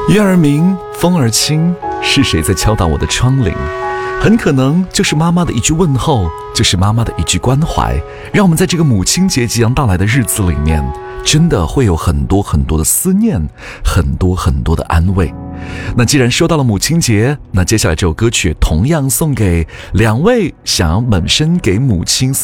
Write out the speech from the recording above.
月儿明，风儿轻，是谁在敲打我的窗棂？很可能就是妈妈的一句问候，就是妈妈的一句关怀，让我们在这个母亲节即将到来的日子里面，真的会有很多很多的思念，很多很多的安慰。那既然说到了母亲节，那接下来这首歌曲同样送给两位想要本身给母亲